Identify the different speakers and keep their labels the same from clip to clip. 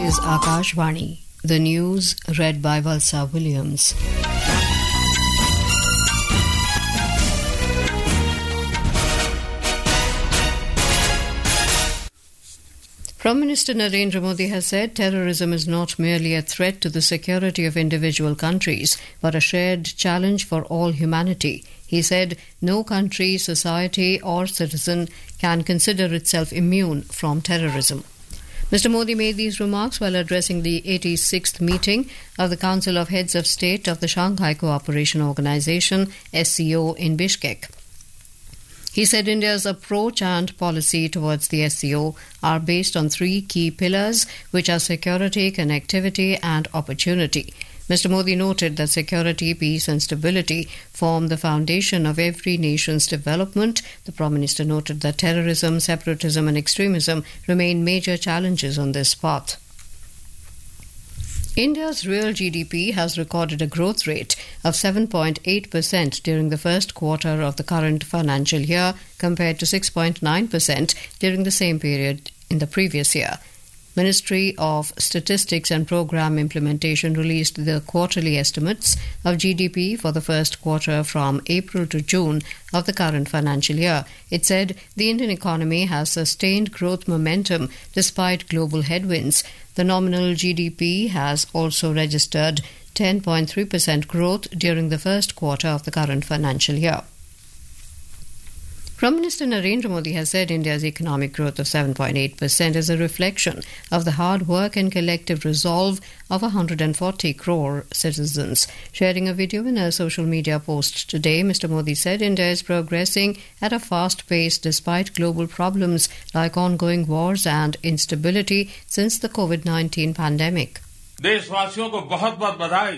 Speaker 1: is Akashvani. The news read by Valsa Williams. Prime Minister Narendra Modi has said terrorism is not merely a threat to the security of individual countries, but a shared challenge for all humanity. He said no country, society or citizen can consider itself immune from terrorism. Mr. Modi made these remarks while addressing the 86th meeting of the Council of Heads of State of the Shanghai Cooperation Organization, SCO, in Bishkek. He said India's approach and policy towards the SCO are based on three key pillars, which are security, connectivity and opportunity. Mr. Modi noted that security, peace and stability form the foundation of every nation's development. The Prime Minister noted that terrorism, separatism and extremism remain major challenges on this path. India's real GDP has recorded a growth rate of 7.8% during the first quarter of the current financial year, compared to 6.9% during the same period in the previous year. Ministry of Statistics and Programme Implementation released the quarterly estimates of GDP for the first quarter from April to June of the current financial year. It said the Indian economy has sustained growth momentum despite global headwinds. The nominal GDP has also registered 10.3% growth during the first quarter of the current financial year. Prime Minister Narendra Modi has said India's economic growth of 7.8% is a reflection of the hard work and collective resolve of 140 crore citizens. Sharing a video in a social media post today, Mr. Modi said India is progressing at a fast pace despite global problems like ongoing wars and instability since the COVID-19 pandemic.
Speaker 2: देशवासियों को बहुत बहुत बधाई।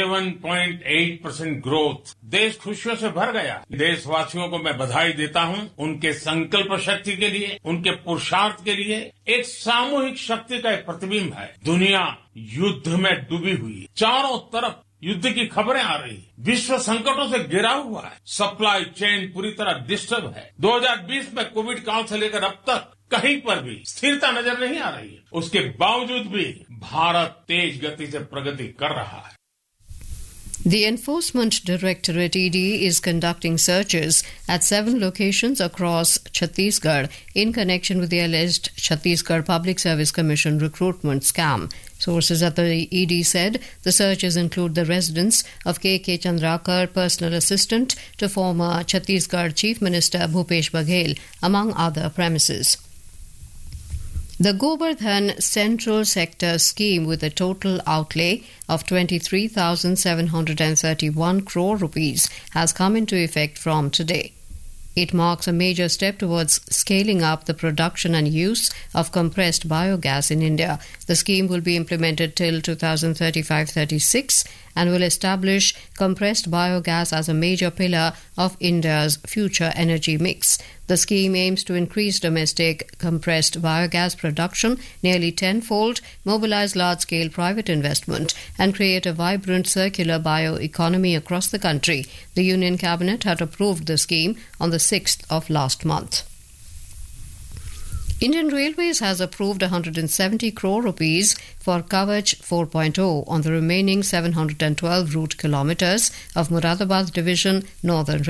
Speaker 2: 7.8% growth, देश खुशियों से भर गया। देशवासियों को मैं बधाई देता हूं उनके संकल्प शक्ति के लिए, उनके पुरुषार्थ के लिए। एक सामूहिक शक्ति का एक प्रतिबिंब है। दुनिया युद्ध में डूबी हुई, चारों तरफ युद्ध की खबरें आ रही, विश्व संकटों से घिरा हुआ है, सप्लाई चेन पूरी तरह डिस्टर्ब है। 2020 में कोविड काल से लेकर अब तक कहीं पर भी स्थिरता नजर नहीं आ रही है। उसके बावजूद भी भारत तेज गति से प्रगति कर रहा है।
Speaker 1: The Enforcement Directorate ED is conducting searches at 7 locations across Chhattisgarh in connection with the alleged Chhattisgarh Public Service Commission recruitment scam. Sources at the ED said the searches include the residence of K.K. Chandrakar, personal assistant to former Chhattisgarh Chief Minister Bhupesh Baghel, among other premises. The Govardhan Central Sector Scheme, with a total outlay of 23,731 crore rupees, has come into effect from today. It marks a major step towards scaling up the production and use of compressed biogas in India. The scheme will be implemented till 2035-36 and will establish compressed biogas as a major pillar of India's future energy mix. The scheme aims to increase domestic compressed biogas production nearly tenfold, mobilize large-scale private investment, and create a vibrant circular bioeconomy across the country. The Union Cabinet had approved the scheme on the 6th of last month. Indian Railways has approved 170 crore rupees for Kavach 4.0 on the remaining 712 route kilometres of Moradabad Division Northern